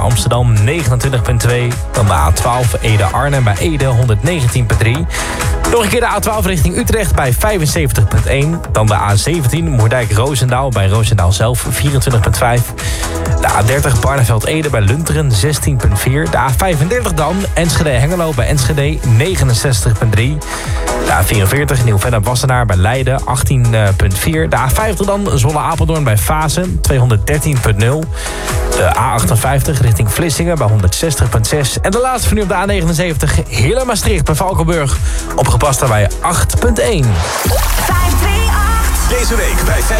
Amsterdam 29,2. Dan de A12 Ede-Arnhem bij Ede 119,3. Nog een keer de A12 richting Utrecht bij 75,1. Dan de A17 Moerdijk-Roosendaal bij Roosendaal zelf 24,5. De A30 Barneveld-Ede bij Lunteren 16,4. De A35 dan Enschede-Hengelo bij Enschede 69,3. De A44 Nieuw-Vennep-Wassenaar bij Leiden 18,4. De A50 dan Zwolle-Apeldoorn bij Vaassen 213,0. De A58 richting Vlissingen bij 160,6. En de laatste van nu op de A79 Heerlen-Maastricht bij Valkenburg. Opgepast daarbij 8,1. 538. Deze week bij